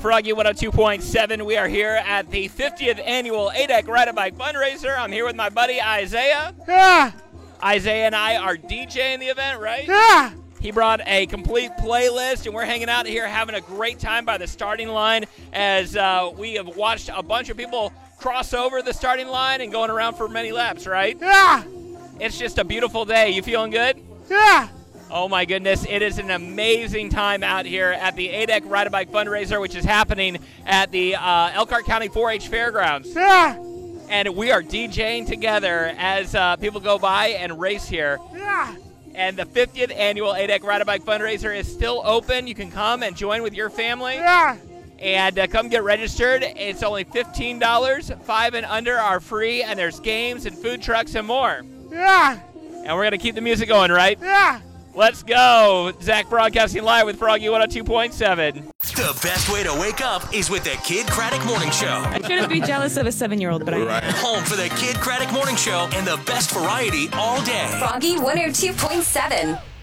Froggy 102.7. We are here at the 50th annual ADEC Ride a Bike fundraiser. I'm here with my buddy Isaiah. Yeah. Isaiah and I are DJing the event, right? Yeah. He brought a complete playlist, and we're hanging out here having a great time by the starting line as we have watched a bunch of people cross over the starting line and going around for many laps, right? Yeah. It's just a beautiful day. You feeling good? Yeah. Oh my goodness, it is an amazing time out here at the ADEC Ride a Bike fundraiser, which is happening at the Elkhart County 4-H Fairgrounds. Yeah. And we are DJing together as people go by and race here. Yeah. And the 50th annual ADEC Ride a Bike fundraiser is still open. You can come and join with your family. Yeah. And come get registered. It's only $15. 5 and under are free, and there's games and food trucks and more. Yeah. And we're going to keep the music going, right? Yeah. Let's go. Zach broadcasting live with Froggy 102.7. The best way to wake up is with the Kid Craddock Morning Show. I shouldn't be jealous of a 7-year-old, but I am. Home for the Kid Craddock Morning Show and the best variety all day. Froggy 102.7.